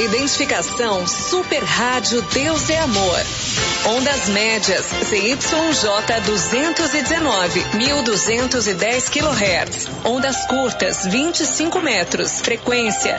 Identificação Super Rádio Deus é Amor. Ondas médias ZYJ 219, 1210 kHz. Ondas curtas 25 metros. Frequência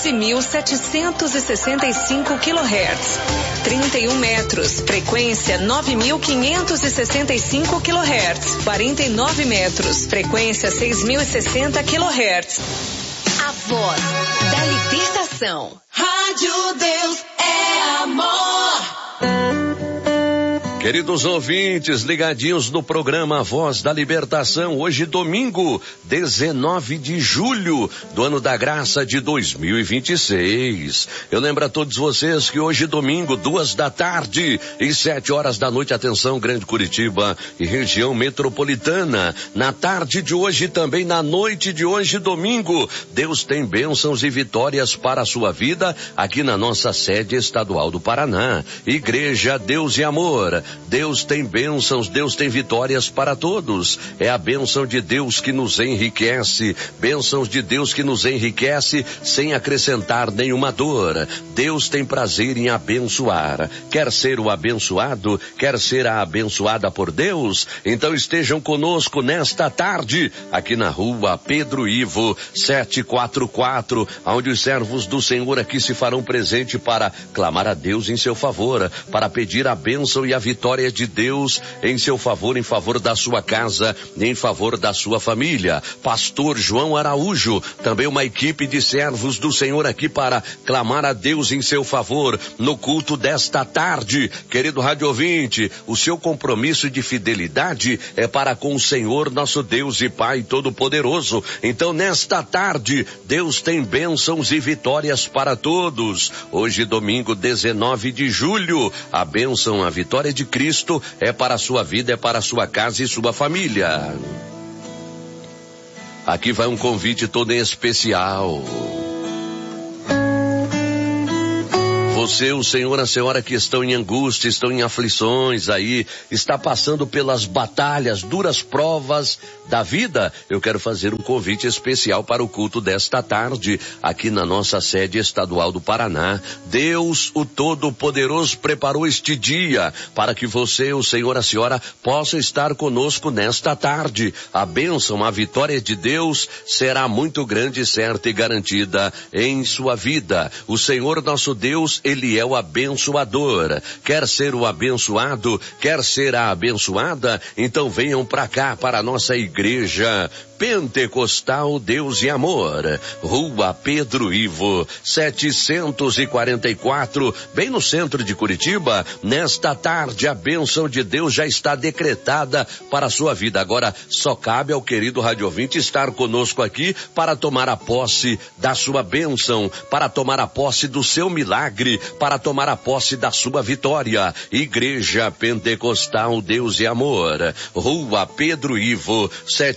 11.765 kHz. 31 metros. Frequência 9.565 kHz. 49 metros. Frequência 6.060 kHz. A voz da libertação. Rádio Deus é Amor. Queridos ouvintes, ligadinhos no programa Voz da Libertação, hoje domingo, 19 de julho do ano da graça de 2026. Eu lembro a todos vocês que hoje domingo, 14h e 19h, atenção, Grande Curitiba e região metropolitana. Na tarde de hoje e também na noite de hoje, domingo, Deus tem bênçãos e vitórias para a sua vida aqui na nossa sede estadual do Paraná. Igreja Deus e Amor. Deus tem bênçãos, Deus tem vitórias para todos. É a bênção de Deus que nos enriquece, bênçãos de Deus que nos enriquece sem acrescentar nenhuma dor. Deus tem prazer em abençoar. Quer ser o abençoado? Quer ser a abençoada por Deus? Então estejam conosco nesta tarde, aqui na rua Pedro Ivo 744, onde os servos do Senhor aqui se farão presente para clamar a Deus em seu favor, para pedir a bênção e a vitória de Deus em seu favor, em favor da sua casa, em favor da sua família. Pastor João Araújo, também uma equipe de servos do Senhor aqui para clamar a Deus em seu favor no culto desta tarde. Querido rádio ouvinte, o seu compromisso de fidelidade é para com o Senhor, nosso Deus e Pai Todo-Poderoso. Então, nesta tarde, Deus tem bênçãos e vitórias para todos. Hoje, domingo, 19 de julho, a bênção, a vitória de Cristo é para a sua vida, é para a sua casa e sua família. Aqui vai um convite todo em especial. Você, o senhor, a senhora que estão em angústia, estão em aflições aí, está passando pelas batalhas, duras provas da vida, eu quero fazer um convite especial para o culto desta tarde, aqui na nossa sede estadual do Paraná. Deus, o Todo-Poderoso, preparou este dia para que você, o senhor, a senhora, possa estar conosco nesta tarde. A bênção, a vitória de Deus será muito grande, certa e garantida em sua vida. O Senhor, nosso Deus, Ele é o abençoador. Quer ser o abençoado? Quer ser a abençoada? Então venham para cá, para a nossa igreja Pentecostal Deus e Amor, Rua Pedro Ivo 744, bem no centro de Curitiba. Nesta tarde a bênção de Deus já está decretada para a sua vida. Agora só cabe ao querido rádio ouvinte estar conosco aqui para tomar a posse da sua bênção, para tomar a posse do seu milagre, para tomar a posse da sua vitória. Igreja Pentecostal Deus e Amor, Rua Pedro Ivo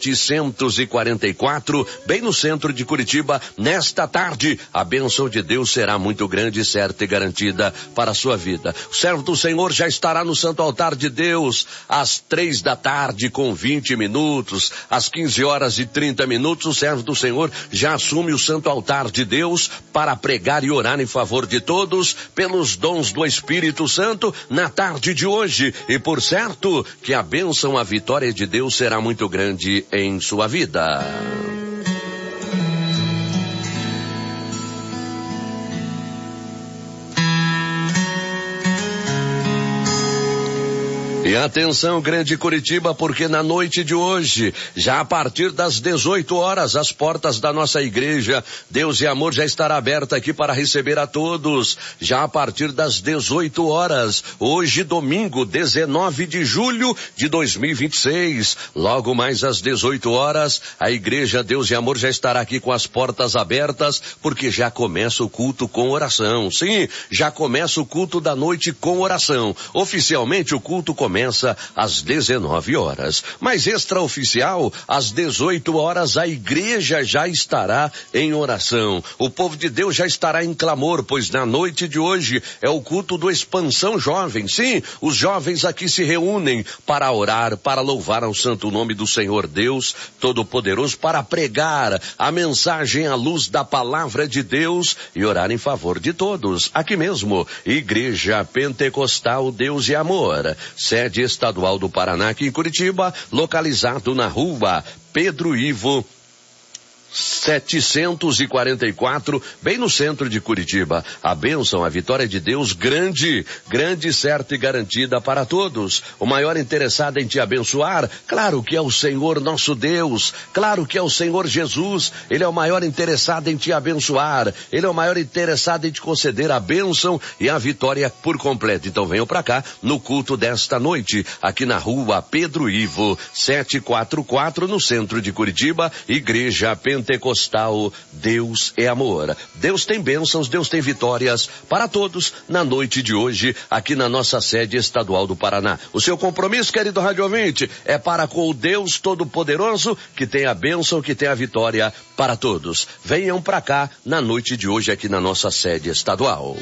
744, bem no centro de Curitiba. Nesta tarde, a bênção de Deus será muito grande, certa e garantida para a sua vida. O servo do Senhor já estará no Santo Altar de Deus às 15h com 20 minutos, às 15h30, o servo do Senhor já assume o Santo Altar de Deus para pregar e orar em favor de todos pelos dons do Espírito Santo na tarde de hoje. E por certo que a bênção, a vitória de Deus será muito grande em sua vida. E atenção, Grande Curitiba, porque na noite de hoje, já a partir das 18h, as portas da nossa igreja Deus e Amor já estará aberta aqui para receber a todos. Já a partir das 18h, hoje domingo, 19 de julho de 2026, logo mais às 18h, a igreja Deus e Amor já estará aqui com as portas abertas, porque já começa o culto com oração. Sim, já começa o culto da noite com oração. Oficialmente o culto começa começa às 19 horas. Mas extraoficial, às 18 horas, a igreja já estará em oração. O povo de Deus já estará em clamor, pois na noite de hoje é o culto do Expansão Jovem. Sim, os jovens aqui se reúnem para orar, para louvar ao santo nome do Senhor Deus Todo-Poderoso, para pregar a mensagem à luz da palavra de Deus e orar em favor de todos. Aqui mesmo, Igreja Pentecostal Deus e Amor, sede estadual do Paraná, aqui em Curitiba, localizado na rua Pedro Ivo 744, bem no centro de Curitiba. A bênção, a vitória de Deus, grande, certa e garantida para todos. O maior interessado em te abençoar, claro que é o Senhor nosso Deus, claro que é o Senhor Jesus. Ele é o maior interessado em te abençoar, ele é o maior interessado em te conceder a bênção e a vitória por completo. Então venham para cá no culto desta noite, aqui na rua Pedro Ivo 744, no centro de Curitiba, Igreja Pentecostal Deus é Amor. Deus tem bênçãos, Deus tem vitórias para todos na noite de hoje, aqui na nossa sede estadual do Paraná. O seu compromisso, querido rádio ouvinte, é para com o Deus Todo-Poderoso, que tem a bênção, que tem a vitória para todos. Venham para cá na noite de hoje, aqui na nossa sede estadual.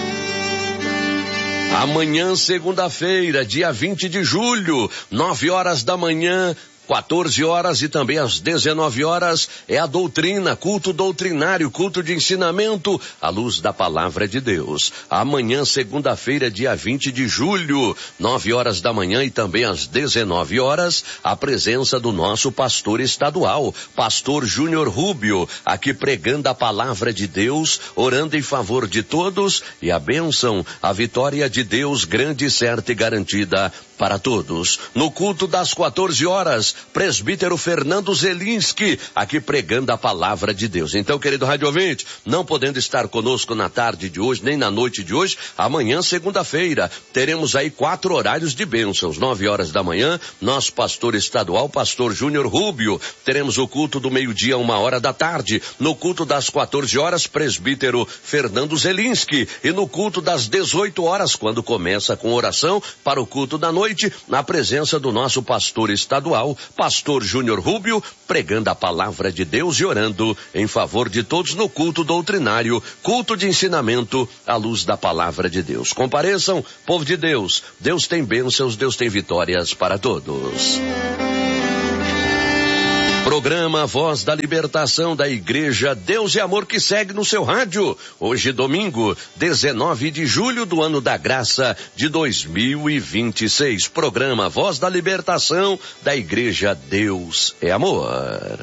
Amanhã, segunda-feira, dia 20 de julho, 9 horas da manhã, 14 horas e também às 19 horas é a doutrina, culto doutrinário, culto de ensinamento à luz da palavra de Deus. Amanhã, segunda-feira, dia 20 de julho, 9 horas da manhã e também às 19 horas, a presença do nosso pastor estadual, pastor Júnior Rubio, aqui pregando a palavra de Deus, orando em favor de todos e a bênção, a vitória de Deus grande, certa e garantida para todos. No culto das 14 horas, presbítero Fernando Zelinski, aqui pregando a palavra de Deus. Então, querido rádio ouvinte, não podendo estar conosco na tarde de hoje, nem na noite de hoje, amanhã, segunda-feira, teremos aí 4 horários de bênçãos. 9 horas da manhã, nosso pastor estadual, pastor Júnior Rubio. Teremos o culto do meio-dia, 1 hora da tarde. No culto das 14 horas, presbítero Fernando Zelinski. E no culto das 18 horas, quando começa com oração, para o culto da noite, na presença do nosso pastor estadual, pastor Júnior Rubio, pregando a palavra de Deus e orando em favor de todos no culto doutrinário, culto de ensinamento à luz da palavra de Deus. Compareçam, povo de Deus, Deus tem bênçãos, Deus tem vitórias para todos. Programa Voz da Libertação da Igreja Deus e Amor, que segue no seu rádio. Hoje, domingo, 19 de julho do ano da graça de 2026. Programa Voz da Libertação da Igreja Deus é Amor.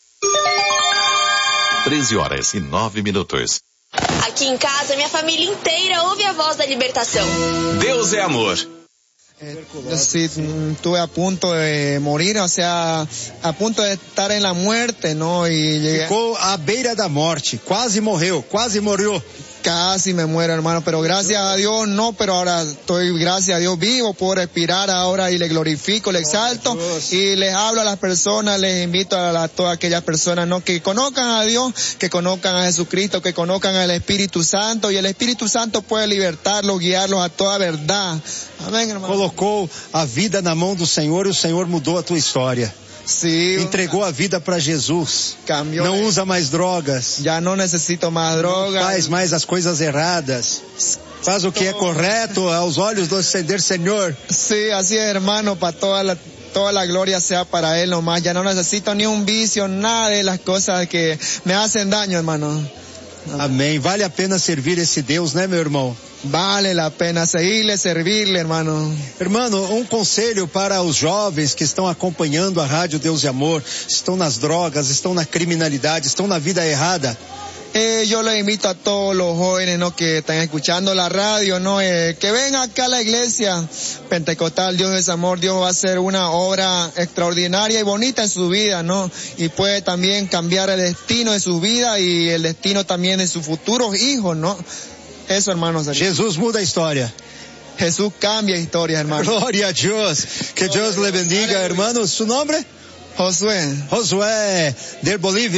13 horas e 9 minutos. Aqui em casa, minha família inteira ouve a Voz da Libertação. Deus é Amor. Sí, estuve a punto de morir, o sea, a punto de estar en la muerte, ¿no? Y llegué... Ficou à beira da morte, quase morreu, quase morreu. Casi me muero, hermano, pero gracias a Dios no, pero ahora estoy, gracias a Dios, vivo, puedo respirar ahora y le glorifico, le exalto y les hablo a las personas, les invito a todas aquellas personas, ¿no? Que conozcan a Dios, que conozcan a Jesucristo, que conozcan al Espíritu Santo, y el Espíritu Santo puede libertarlos, guiarlos a toda verdad. Amém, hermano. Colocou a vida na mão do Senhor e o Senhor mudou a tua história. Sim. Entregou a vida para Jesus. Cambiou. Não usa mais drogas. Já não necessito mais drogas. Não faz mais as coisas erradas. Faz o que é correto aos olhos do Senhor. Sí, así es, hermano, para toda la gloria sea para Él nomás. Ya no necesito ni un vicio, nada de las cosas que me hacen daño, hermano. Amém. Vale a pena servir esse Deus, né, meu irmão? Vale la pena seguirle, servirle, hermano. Hermano, um conselho para os jovens que estão acompanhando a Rádio Deus e Amor, estão nas drogas, estão na criminalidade, estão na vida errada. Yo le invito a todos los jóvenes, ¿no? Que están escuchando la radio, ¿no? Que vengan acá a la iglesia Pentecostal Dios es Amor. Dios va a hacer una obra extraordinaria y bonita en su vida, ¿no? Y puede también cambiar el destino de su vida y el destino también de sus futuros hijos, ¿no? Eso, hermanos. Jesus muda a história. Jesús cambia historias, hermano. Glória a Deus. Que Deus le bendiga, hermano. Su nombre? Josué. Josué, de Bolívia.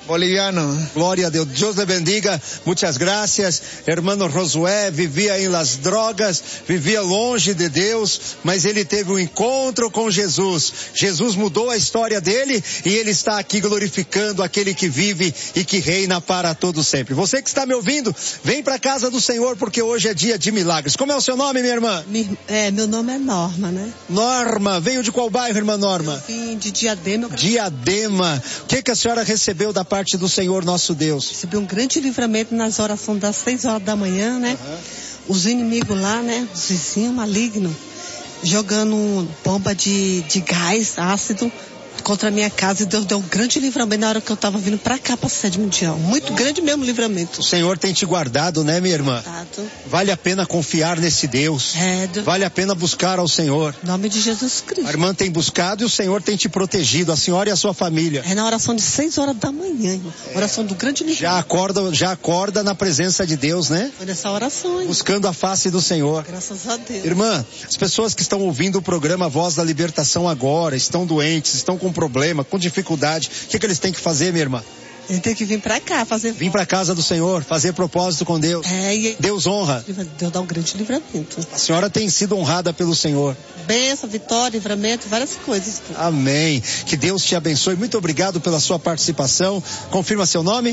Boliviano. Glória a Deus. Deus le bendiga. Muitas gracias. Hermano Josué vivia em las drogas, vivia longe de Deus, mas ele teve um encontro com Jesus. Jesus mudou a história dele e ele está aqui glorificando aquele que vive e que reina para todo sempre. Você que está me ouvindo, vem para a casa do Senhor, porque hoje é dia de milagres. Como é o seu nome, minha irmã? Meu nome é Norma, né? Norma. Veio de qual bairro, irmã Norma? Eu vim de Diadema. Diadema. O que a senhora recebeu da parte do Senhor nosso Deus? Recebi um grande livramento nas orações das 6 horas da manhã, né? Os inimigos lá, né? Os vizinhos malignos, jogando bomba de gás ácido contra a minha casa, e Deus deu um grande livramento na hora que eu estava vindo para cá, para a sede mundial. Muito grande mesmo livramento. O Senhor tem te guardado, né, minha irmã? Guardado. Vale a pena confiar nesse Deus. Vale a pena buscar ao Senhor. Em nome de Jesus Cristo. A irmã tem buscado e o Senhor tem te protegido, a senhora e a sua família. É na oração de 6 horas da manhã, irmão. Oração do grande livramento. Já acorda na presença de Deus, né? Foi nessa oração, hein? Buscando a face do Senhor. Graças a Deus. Irmã, as pessoas que estão ouvindo o programa Voz da Libertação agora, estão doentes, estão com problema, com dificuldade, o que eles têm que fazer, minha irmã? Ele tem que vir pra cá, vir pra casa do Senhor, fazer propósito com Deus. Deus honra. Deus dá um grande livramento. A senhora tem sido honrada pelo Senhor. Bênção, vitória, livramento, várias coisas. Amém. Que Deus te abençoe. Muito obrigado pela sua participação. Confirma seu nome?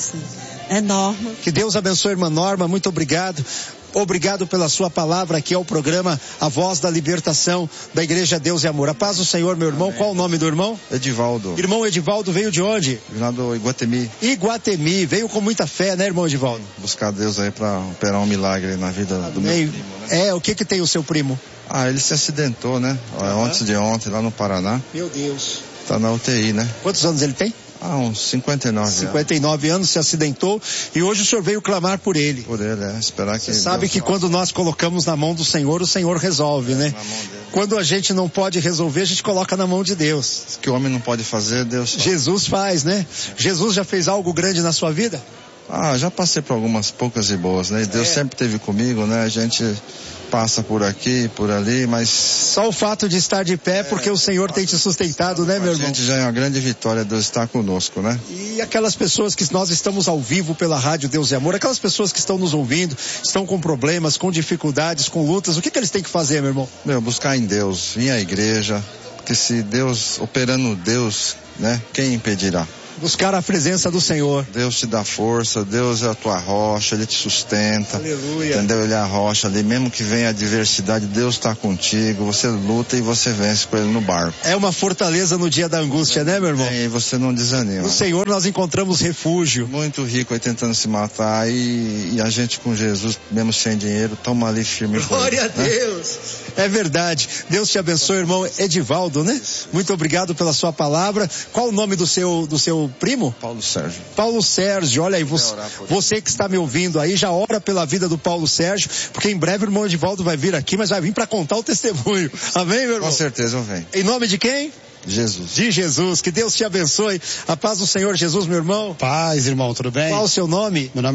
É Norma. Que Deus abençoe, irmã Norma. Muito obrigado. Obrigado pela sua palavra aqui ao programa A Voz da Libertação da Igreja Deus e Amor. A paz do Senhor, meu irmão. Amém. Qual o nome do irmão? Edivaldo. Irmão Edivaldo veio de onde? Lá do Iguatemi. Iguatemi. Veio com muita fé, né, irmão Edivaldo? Buscar Deus aí para operar um milagre na vida do meu primo, né? O que tem o seu primo? Ele se acidentou, né? Antes de ontem, lá no Paraná. Meu Deus. Tá na UTI, né? Quantos anos ele tem? Uns 59 59 anos, se acidentou, e hoje o senhor veio clamar por ele. Por ele, esperar que... Você sabe que quando nós colocamos na mão do Senhor, o Senhor resolve, né? Na mão dele. Quando a gente não pode resolver, a gente coloca na mão de Deus. O que o homem não pode fazer, Deus faz. Jesus faz, né? Jesus já fez algo grande na sua vida? Já passei por algumas poucas e boas, né? E Deus sempre esteve comigo, né? A gente passa por aqui, por ali, mas... Só o fato de estar de pé, porque o Senhor tem te sustentado, né, meu irmão? A gente já é uma grande vitória, Deus está conosco, né? E aquelas pessoas que nós estamos ao vivo pela Rádio Deus e Amor, aquelas pessoas que estão nos ouvindo, estão com problemas, com dificuldades, com lutas, o que eles têm que fazer, meu irmão? Buscar em Deus, vir à igreja, porque se Deus, operando Deus, né, quem impedirá? Buscar a presença do Senhor. Deus te dá força, Deus é a tua rocha, Ele te sustenta. Aleluia. Entendeu? Ele é a rocha ali, mesmo que venha a adversidade, Deus está contigo, você luta e você vence com Ele no barco. É uma fortaleza no dia da angústia, né, meu irmão? E você não desanima. No Senhor nós encontramos refúgio. Muito rico aí tentando se matar e a gente com Jesus, mesmo sem dinheiro, toma ali firme. Glória a Deus. É verdade. Deus te abençoe, irmão Edivaldo, né? Muito obrigado pela sua palavra. Qual o nome do seu primo? Paulo Sérgio. Paulo Sérgio, olha aí, você que está me ouvindo aí, já ora pela vida do Paulo Sérgio, porque em breve o irmão Edivaldo vai vir aqui, mas vai vir para contar o testemunho. Amém, meu irmão? Com certeza eu venho. Em nome de quem? Jesus. De Jesus. Que Deus te abençoe. A paz do Senhor Jesus, meu irmão. Paz, irmão, tudo bem? Qual o seu nome? Meu nome